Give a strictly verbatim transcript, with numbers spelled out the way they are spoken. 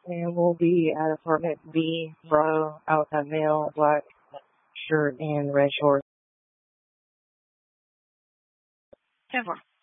And we'll be at apartment B, Bravo, outside male, black shirt and red shorts. ten four.